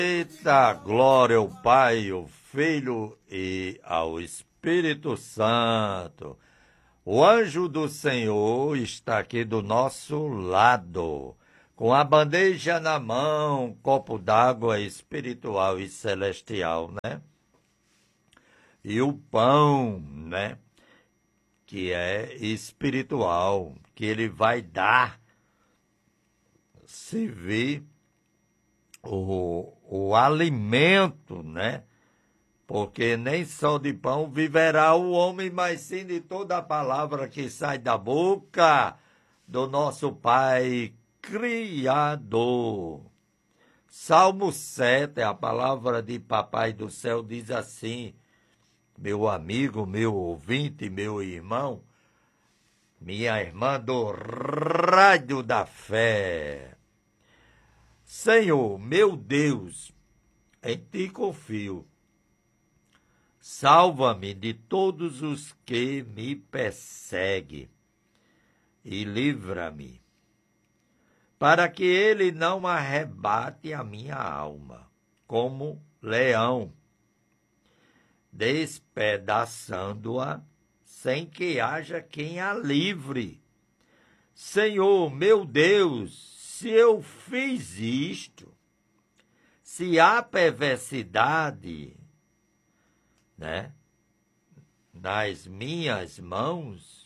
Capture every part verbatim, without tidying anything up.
Eita, glória ao Pai, ao Filho e ao Espírito Santo. O anjo do Senhor está aqui do nosso lado, com a bandeja na mão, copo d'água espiritual e celestial, né? E o pão, né? Que é espiritual, que ele vai dar, se vir o, o alimento, né? Porque nem só de pão viverá o homem, mas sim de toda a palavra que sai da boca do nosso Pai Criador. Salmo sete, a palavra de Papai do Céu diz assim: meu amigo, meu ouvinte, meu irmão, minha irmã do Rádio da Fé. Senhor, meu Deus, em ti confio. Salva-me de todos os que me perseguem e livra-me, para que ele não arrebate a minha alma, como leão, despedaçando-a sem que haja quem a livre. Senhor, meu Deus, se eu fiz isto, se há perversidade, né, nas minhas mãos,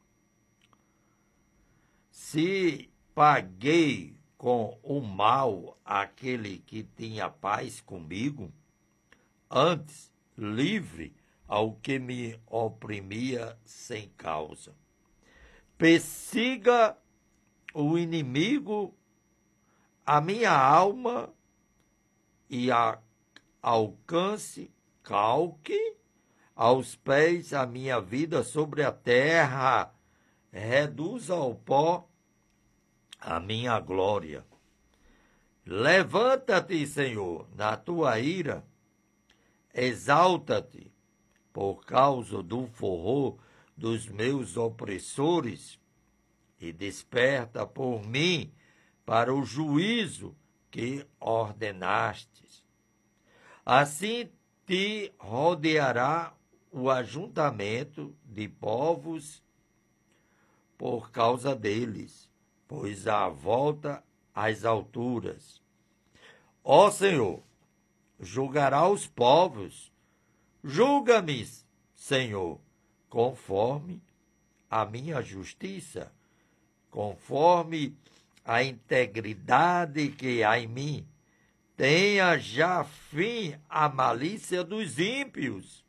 se paguei com o mal aquele que tinha paz comigo, antes livre ao que me oprimia sem causa. Persiga o inimigo a minha alma e a, alcance, calque aos pés a minha vida sobre a terra, reduza ao pó a minha glória. Levanta-te, Senhor, na tua ira, exalta-te por causa do forró dos meus opressores e desperta por mim para o juízo que ordenastes. Assim te rodeará o ajuntamento de povos por causa deles, pois há volta às alturas. Ó Senhor, julgará os povos, julga-me, Senhor, conforme a minha justiça, conforme a integridade que há em mim. Tenha já fim a malícia dos ímpios,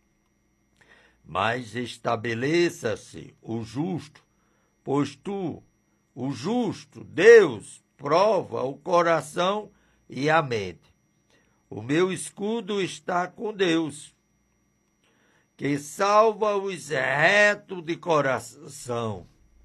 mas estabeleça-se o justo, pois tu, o justo, Deus, prova o coração e a mente. O meu escudo está com Deus, que salva os retos de coração.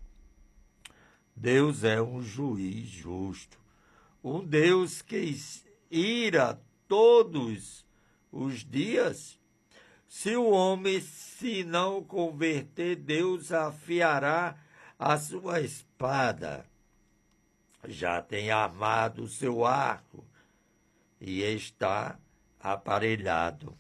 Deus é um juiz justo, um Deus que ira todos os dias. Se o homem se não converter, Deus afiará a sua espada. Já tem armado o seu arco e está aparelhado.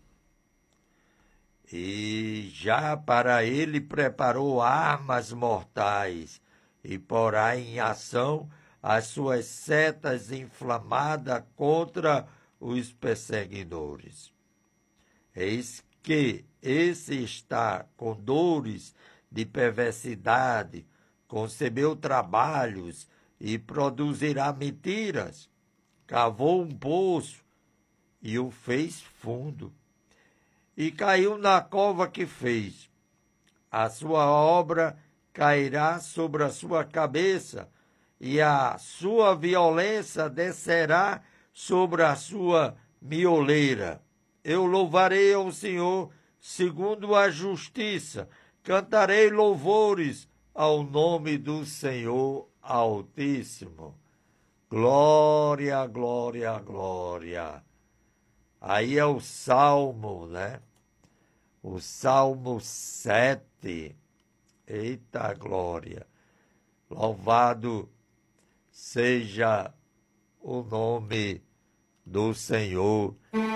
E já para ele preparou armas mortais e porá em ação as suas setas inflamadas contra os perseguidores. Eis que esse está com dores de perversidade, concebeu trabalhos e produzirá mentiras. Cavou um poço e o fez fundo, e caiu na cova que fez. A sua obra cairá sobre a sua cabeça, e a sua violência descerá sobre a sua mioleira. Eu louvarei ao Senhor segundo a justiça, cantarei louvores ao nome do Senhor Altíssimo. Glória, glória, glória. Aí é o Salmo, né? O Salmo sete. Eita glória. Louvado seja o nome do Senhor.